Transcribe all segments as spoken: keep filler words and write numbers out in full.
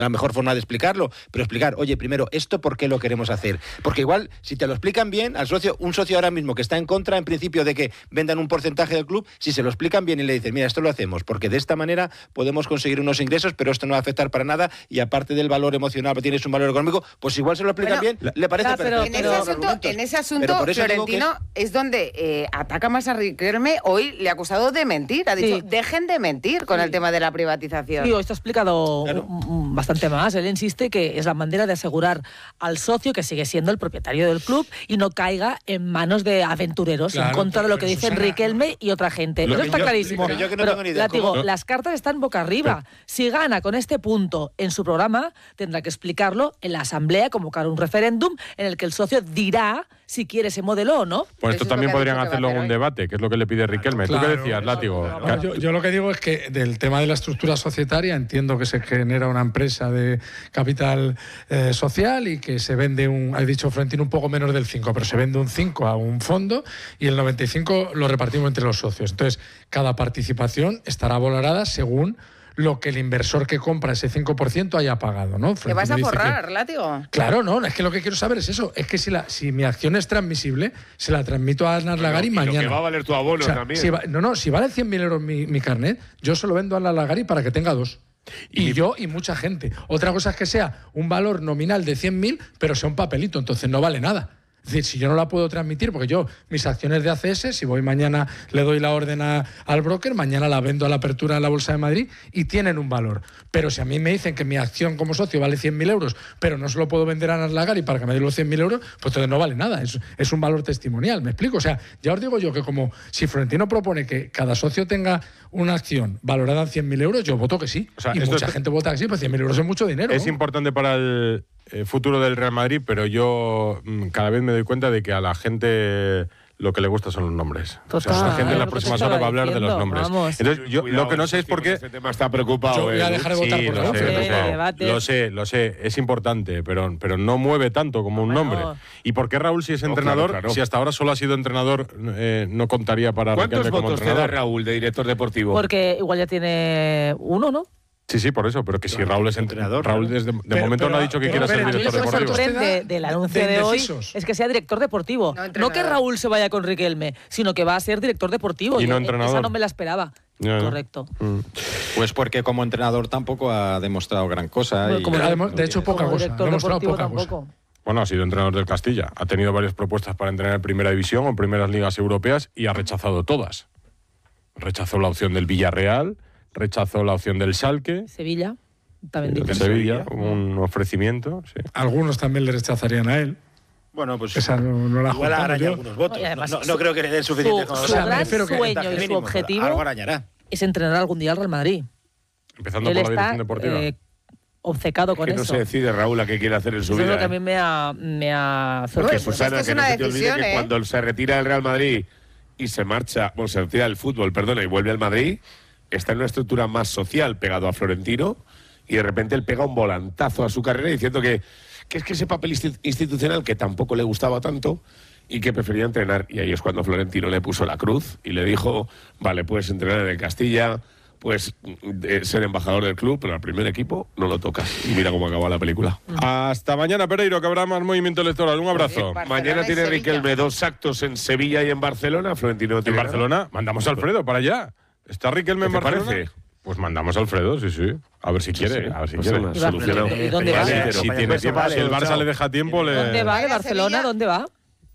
la mejor forma de explicarlo, pero explicar, oye, primero, ¿esto por qué lo queremos hacer? Porque igual, si te lo explican bien, al socio, un socio ahora mismo que está en contra, en principio, de que vendan un porcentaje del club, si se lo explican bien y le dicen, mira, esto lo hacemos, porque de esta manera podemos conseguir unos ingresos, pero esto no va a afectar para nada, y aparte del valor emocional, tienes un valor económico, pues igual se lo explican bueno, bien, le parece ya, pero, perfecto. en, ese asunto, en ese asunto, Florentino es... es donde eh, ataca más a Riquelme. Hoy le ha acusado de mentir, ha dicho, sí. dejen de mentir con sí. el tema de la privatización. Sí, esto ha explicado claro. bastante más. Él insiste que es la manera de asegurar al socio que sigue siendo el propietario del club y no caiga en manos de aventureros claro, en contra de lo que dicen Susana, Riquelme y otra gente. Eso está yo, clarísimo. Pero, yo que no pero tengo ni idea, látigo, ¿no? Las cartas están boca arriba. Pero, si gana con este punto en su programa, tendrá que explicarlo en la asamblea, convocar un referéndum en el que el socio dirá si quiere ese modelo o no. Pues esto también podrían hacerlo en un debate, que es lo que le pide Riquelme. Claro, ¿tú qué decías, Látigo? No, no, yo, yo lo que digo es que del tema de la estructura societaria entiendo que se genera una empresa de capital eh, social y que se vende un, ha dicho Florentino, un poco menos del cinco, pero se vende un cinco a un fondo y el noventa y cinco lo repartimos entre los socios. Entonces, cada participación estará valorada según lo que el inversor que compra ese cinco por ciento haya pagado, ¿no? ¿Te vas a forrar, que... Látigo? Claro, no, es que lo que quiero saber es eso, es que si, la, si mi acción es transmisible, se la transmito a Arnaz Lagari bueno, mañana. Lo que va a valer tu abono o sea, también. Si va, no, no, si vale cien mil euros mi, mi carnet, yo se lo vendo a Arnaz Lagari para que tenga dos. Y, y yo y mucha gente. Otra cosa es que sea un valor nominal de cien mil, pero sea un papelito, entonces no vale nada. Es decir, si yo no la puedo transmitir, porque yo, mis acciones de A C S, si voy mañana, le doy la orden a, al broker, mañana la vendo a la apertura en la Bolsa de Madrid y tienen un valor. Pero si a mí me dicen que mi acción como socio vale cien mil euros, pero no se lo puedo vender a Arnaz Lagari para que me dé los cien mil euros, pues entonces no vale nada. Es, es un valor testimonial, ¿me explico? O sea, ya os digo yo que como si Florentino propone que cada socio tenga una acción valorada en cien mil euros, yo voto que sí. O sea, y mucha es... gente vota que sí, pues cien mil euros es mucho dinero. Es ¿no? importante para el... el futuro del Real Madrid, pero yo cada vez me doy cuenta de que a la gente lo que le gusta son los nombres. Total, o sea, la gente en las próximas horas va a hablar diciendo, de los nombres. Vamos. Entonces, yo Cuidado, lo que no sé es por qué... Este tema está preocupado. Yo voy a dejar de votar sí, por lo, Raúl, sé, pero lo sé, lo sé, es importante, pero, pero no mueve tanto como un bueno. nombre. ¿Y por qué Raúl, si es entrenador, no, claro, claro. si hasta ahora solo ha sido entrenador, eh, no contaría para ¿Cuántos Riquelme como votos entrenador? te da Raúl de director deportivo? Porque igual ya tiene uno, ¿no? Sí, sí, por eso, pero que si Raúl es entrenador, Raúl desde, de pero, momento pero, no ha dicho que pero, quiera pero, ser director deportivo. deportivo. Lo que me sorprende del anuncio de, de hoy es que sea director deportivo. No, no que Raúl se vaya con Riquelme, sino que va a ser director deportivo. Y no Yo, entrenador. Esa no me la esperaba. Ya, ya. Correcto. Mm. Pues porque como entrenador tampoco ha demostrado gran cosa. Bueno, y como de, de hecho, poca cosa. Director Ha demostrado deportivo poca tampoco. cosa. Bueno, ha sido entrenador del Castilla. Ha tenido varias propuestas para entrenar en Primera División o en primeras ligas europeas y ha rechazado todas. Rechazó la opción del Villarreal, rechazó la opción del Schalke. Sevilla. También de Sevilla, un ofrecimiento. Sí. Algunos también le rechazarían a él. Bueno, pues esa no, no la igual araña algunos votos. No, además, no, no, su, no creo que le den suficiente. Su, su gran sueño y su mínimo, objetivo algo arañará. es entrenar algún día al Real Madrid. Empezando él por la está, dirección deportiva. Eh, obcecado es con que eso. no se decide, Raúl, a qué quiere hacer en su eso vida. Es lo que ¿eh? a mí me ha, me ha Porque sorprendido. Susana, pues que es no una se te olvide decisión, que ¿eh? cuando se retira del Real Madrid y se marcha, bueno, se retira del fútbol, perdona, y vuelve al Madrid, está en una estructura más social pegado a Florentino y de repente él pega un volantazo a su carrera diciendo que, que es que ese papel institucional que tampoco le gustaba tanto y que prefería entrenar. Y ahí es cuando Florentino le puso la cruz y le dijo, vale, puedes entrenar en el Castilla, puedes eh, ser embajador del club, pero al primer equipo no lo tocas. Y mira cómo acaba la película. Hasta mañana, Pereiro, que habrá más movimiento electoral. Un abrazo. Barcelona Mañana tiene Riquelme dos actos en Sevilla y en Barcelona. Florentino En Barcelona, nada. Mandamos a Alfredo para allá. ¿Está Riquelme en Barcelona? Parece? Pues mandamos a Alfredo, sí, sí. A ver si Sí, quiere, sí. a ver si Pues quiere. nada, solucionado. ¿Y dónde va? Vale, si, tiene tiempo, Vale, si el Barça chao. le deja tiempo, le... ¿Dónde va? ¿De Barcelona? Sevilla. ¿Dónde va?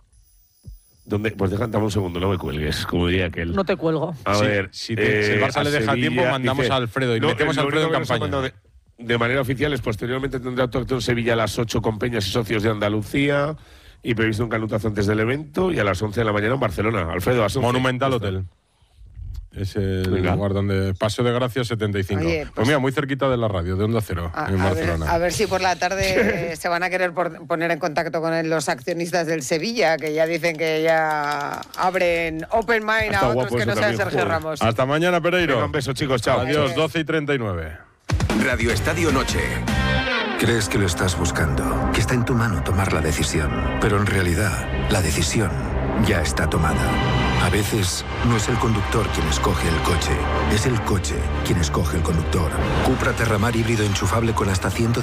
¿Dónde? Pues déjame un segundo, no me cuelgues, como diría aquel. No te cuelgo. A Sí, ver, si, te- si el Barça a le deja Sevilla, tiempo, mandamos dice, a Alfredo y no, metemos a lo Alfredo en único que no sé campaña. cuándo De, de manera oficial es posteriormente tendrá otro acto en Sevilla a las ocho con Peñas y socios de Andalucía y previsto un canutazo antes del evento y a las once de la mañana en Barcelona. Alfredo, a las once. Monumental Hotel. Es el Venga. lugar donde Paseo de Gracia setenta y cinco. Oye, pues, pues mira, muy cerquita de la radio, de Onda Cero, A, en a ver, Barcelona. a ver si por la tarde se van a querer por, poner en contacto con los accionistas del Sevilla, que ya dicen que ya abren open mind Está a otros guapo que eso no sean también, Sergio joder. Ramos. Hasta mañana, Pereiro. Venga, un beso, chicos, chao. Adiós, doce y treinta y nueve. Radio Estadio Noche. Crees que lo estás buscando, que está en tu mano tomar la decisión, pero en realidad la decisión ya está tomada. A veces no es el conductor quien escoge el coche, es el coche quien escoge el conductor. Cupra Terramar híbrido enchufable con hasta ciento